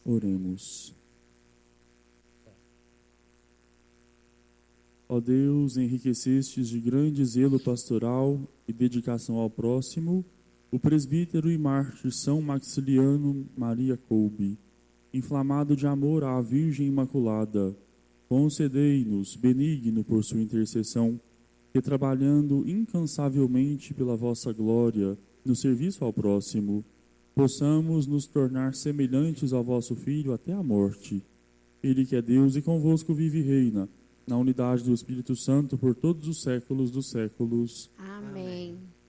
Oremos. Ó Deus, enriquecestes de grande zelo pastoral e dedicação ao próximo o presbítero e mártir São Maxiliano Maria Kolbe, inflamado de amor à Virgem Imaculada. Concedei-nos, benigno por sua intercessão, que trabalhando incansavelmente pela vossa glória no serviço ao próximo, possamos nos tornar semelhantes ao vosso Filho até a morte. Ele que é Deus e convosco vive e reina, na unidade do Espírito Santo por todos os séculos dos séculos. Amém.